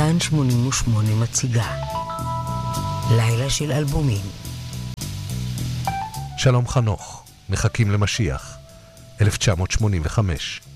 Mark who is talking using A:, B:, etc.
A: כאן 88 מציגה לילה של אלבומים.
B: שלום חנוך, מחכים למשיח, 1985.